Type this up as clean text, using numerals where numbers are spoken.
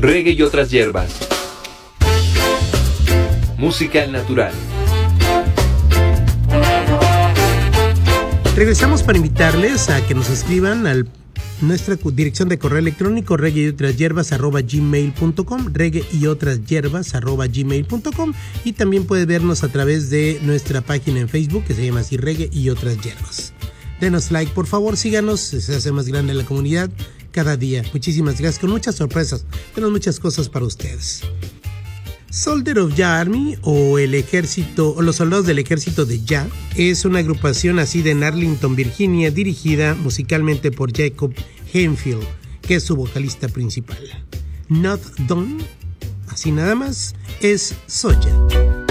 Reggae y otras hierbas. Música al natural. Regresamos para invitarles a que nos escriban a nuestra dirección de correo electrónico reggaeyotrasyherbas@gmail.com, reggaeyotrasyherbas@gmail.com, y también puede vernos a través de nuestra página en Facebook que se llama así, Reggae y Otras Hierbas. Denos like, por favor, síganos, se hace más grande la comunidad cada día. Muchísimas gracias, con muchas sorpresas, tenemos muchas cosas para ustedes. Soldier of Jah Army, o el ejército, o los soldados del ejército de Jah, es una agrupación así de Arlington, Virginia, dirigida musicalmente por Jacob Hemphill, que es su vocalista principal. Not Done, así nada más, es Soja.